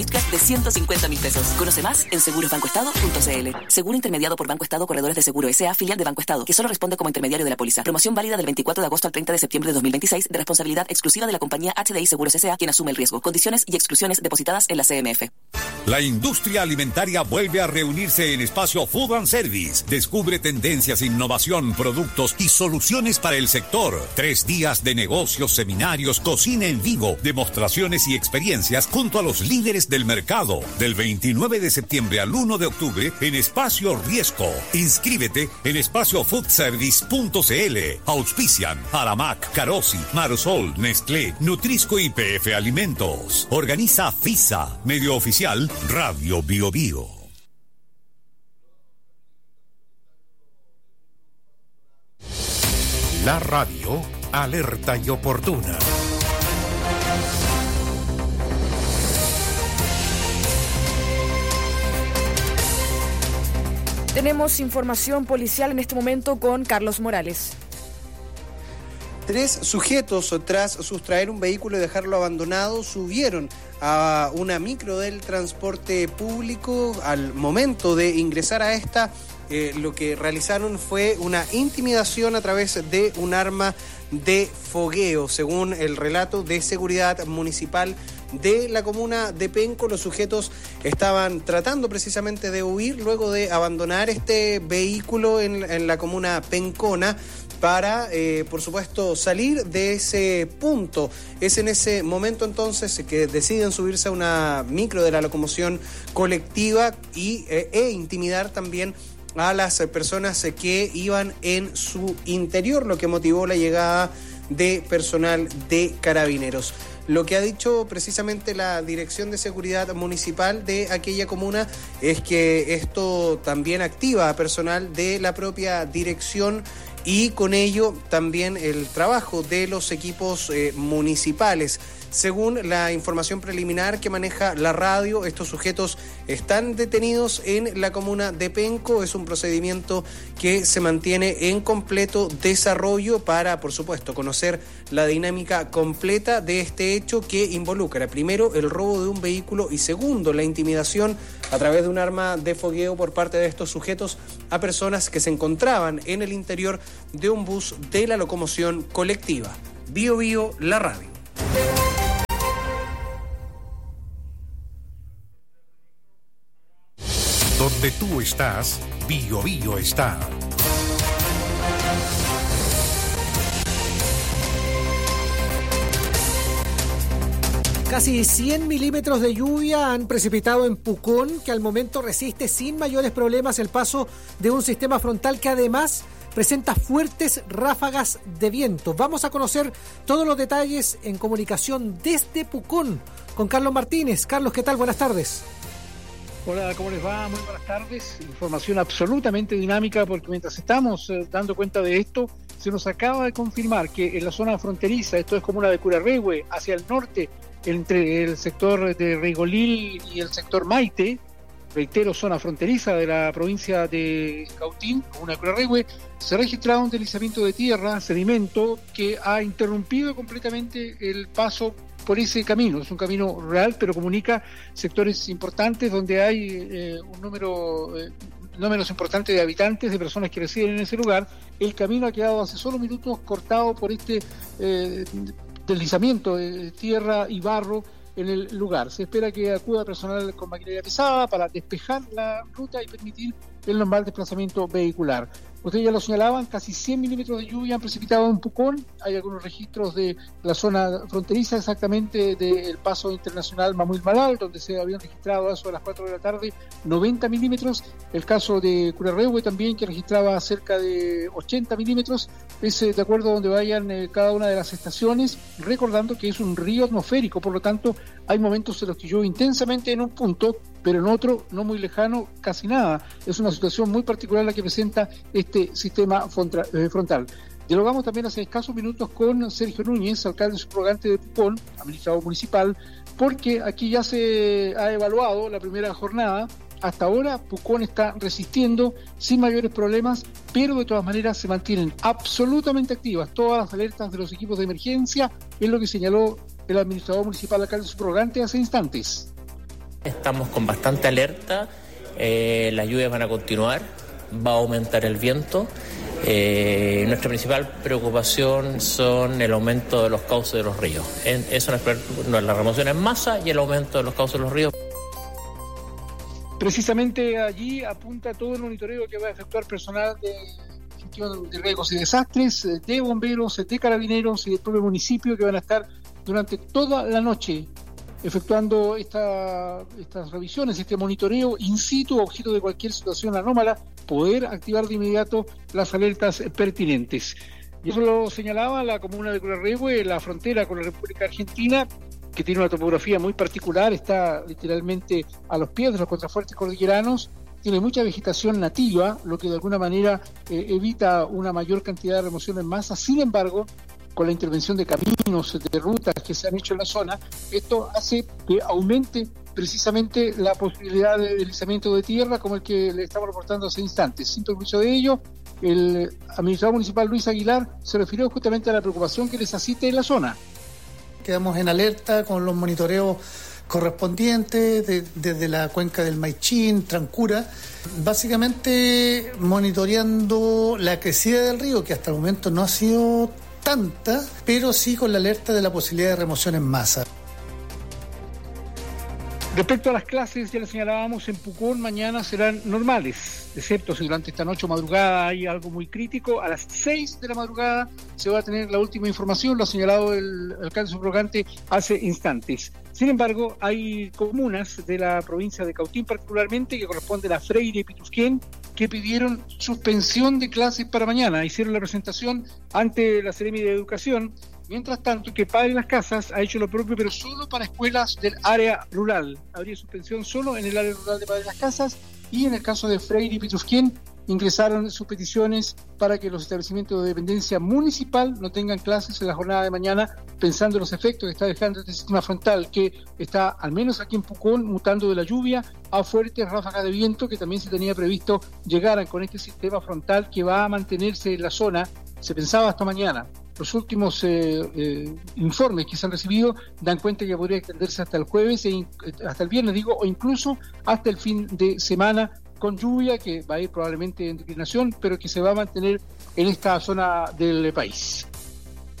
de 150.000 pesos. Conoce más en segurosbancoestado.cl. Seguro intermediado por Banco Estado Corredores de Seguro S.A., filial de Banco Estado, que solo responde como intermediario de la póliza. Promoción válida del 24 de agosto al 30 de septiembre de 2026, de responsabilidad exclusiva de la compañía HDI Seguros S.A., quien asume el riesgo. Condiciones y exclusiones depositadas en la CMF. La industria alimentaria vuelve a reunirse en Espacio Food and Service. Descubre tendencias, innovación, productos y soluciones para el sector. 3 días de negocios, seminarios, cocina en vivo, demostraciones y experiencias junto a los líderes del mercado. Del 29 de septiembre al 1 de octubre en Espacio Riesco. Inscríbete en espaciofoodservice.cl. Auspician Aramac, Carosi, Marosol, Nestlé, Nutrisco y PF Alimentos. Organiza FISA. Medio oficial Radio Bio Bio. La radio alerta y oportuna. Tenemos información policial en este momento con Carlos Morales. 3 sujetos, tras sustraer un vehículo y dejarlo abandonado, subieron a una micro del transporte público. Al momento de ingresar a esta, lo que realizaron fue una intimidación a través de un arma de fogueo. Según el relato de seguridad municipal de la comuna de Penco, los sujetos estaban tratando precisamente de huir luego de abandonar este vehículo en la comuna pencona para, por supuesto, salir de ese punto. Es en ese momento entonces que deciden subirse a una micro de la locomoción colectiva e intimidar también a las personas que iban en su interior, lo que motivó la llegada de personal de Carabineros. Lo que ha dicho precisamente la Dirección de Seguridad Municipal de aquella comuna es que esto también activa a personal de la propia dirección y con ello también el trabajo de los equipos municipales. Según la información preliminar que maneja la radio, estos sujetos están detenidos en la comuna de Penco. Es un procedimiento que se mantiene en completo desarrollo para, por supuesto, conocer la dinámica completa de este hecho que involucra, primero, el robo de un vehículo y segundo, la intimidación a través de un arma de fogueo por parte de estos sujetos a personas que se encontraban en el interior de un bus de la locomoción colectiva. Bio Bio, la radio. Donde tú estás, Bio Bio está. Casi 100 milímetros de lluvia han precipitado en Pucón, que al momento resiste sin mayores problemas el paso de un sistema frontal que además presenta fuertes ráfagas de viento. Vamos a conocer todos los detalles en comunicación desde Pucón con Carlos Martínez. Carlos, ¿qué tal? Buenas tardes. Hola, ¿cómo les va? Muy buenas tardes. Información absolutamente dinámica porque mientras estamos dando cuenta de esto, se nos acaba de confirmar que en la zona fronteriza, esto es comuna de Curarrehue, hacia el norte, entre el sector de Regolil y el sector Maite, reitero, zona fronteriza de la provincia de Cautín, comuna de Curarrehue, se ha registrado un deslizamiento de tierra, sedimento, que ha interrumpido completamente el paso por ese camino. Es un camino real, pero comunica sectores importantes donde hay un número no menos importante de habitantes, de personas que residen en ese lugar. El camino ha quedado hace solo minutos cortado por este deslizamiento de tierra y barro en el lugar. Se espera que acuda personal con maquinaria pesada para despejar la ruta y permitir el normal desplazamiento vehicular. Ustedes ya lo señalaban, casi 100 milímetros de lluvia han precipitado en Pucón. Hay algunos registros de la zona fronteriza, exactamente del paso internacional Mamuil-Malal, donde se habían registrado a eso de las 4 de la tarde 90 milímetros. El caso de Curarrehue también, que registraba cerca de 80 milímetros. Es de acuerdo a donde vayan cada una de las estaciones, recordando que es un río atmosférico, por lo tanto hay momentos en los que llueve intensamente en un punto, pero en otro, no muy lejano, casi nada. Es una situación muy particular la que presenta este sistema frontal. Dialogamos también hace escasos minutos con Sergio Núñez, alcalde subrogante de Pucón, administrador municipal, porque aquí ya se ha evaluado la primera jornada. Hasta ahora Pucón está resistiendo sin mayores problemas, pero de todas maneras se mantienen absolutamente activas todas las alertas de los equipos de emergencia, es lo que señaló el administrador municipal, alcalde subrogante, hace instantes. Estamos con bastante alerta, las lluvias van a continuar, va a aumentar el viento. Nuestra principal preocupación son el aumento de los cauces de los ríos. Eso no es la remoción en masa y el aumento de los cauces de los ríos. Precisamente allí apunta todo el monitoreo que va a efectuar personal de gestión de riesgos y desastres, de bomberos, de carabineros y del propio municipio, que van a estar durante toda la noche efectuando estas revisiones, este monitoreo in situ, objeto de cualquier situación anómala, poder activar de inmediato las alertas pertinentes. Y eso lo señalaba la comuna de Curarrehue, la frontera con la República Argentina, que tiene una topografía muy particular, está literalmente a los pies de los contrafuertes cordilleranos, tiene mucha vegetación nativa, lo que de alguna manera evita una mayor cantidad de remoción en masa. Sin embargo, con la intervención de caminos, de rutas que se han hecho en la zona, esto hace que aumente precisamente la posibilidad de deslizamiento de tierra, como el que le estamos reportando hace instantes. Sin perjuicio de ello, el administrador municipal Luis Aguilar se refirió justamente a la preocupación que les asiste en la zona. Quedamos en alerta con los monitoreos correspondientes desde la cuenca del Maichín, Trancura, básicamente monitoreando la crecida del río, que hasta el momento no ha sido tanta, pero sí con la alerta de la posibilidad de remoción en masa. Respecto a las clases, ya les señalábamos, en Pucón mañana serán normales, excepto si durante esta noche o madrugada hay algo muy crítico. A las 6 de la madrugada se va a tener la última información, lo ha señalado el alcalde subrogante hace instantes. Sin embargo, hay comunas de la provincia de Cautín particularmente, que corresponden a Freire y Pitusquén, que pidieron suspensión de clases para mañana. Hicieron la presentación ante la Seremi de Educación. Mientras tanto, que Padre Las Casas ha hecho lo propio, pero solo para escuelas del área rural. Habría suspensión solo en el área rural de Padre Las Casas, y en el caso de Freire y Pitusquén ingresaron sus peticiones para que los establecimientos de dependencia municipal no tengan clases en la jornada de mañana, pensando en los efectos que está dejando este sistema frontal, que está, al menos aquí en Pucón, mutando de la lluvia a fuertes ráfagas de viento, que también se tenía previsto llegaran con este sistema frontal que va a mantenerse en la zona. Se pensaba hasta mañana. Los últimos informes que se han recibido dan cuenta que podría extenderse hasta el jueves, hasta el viernes o incluso hasta el fin de semana, con lluvia que va a ir probablemente en declinación, pero que se va a mantener en esta zona del país.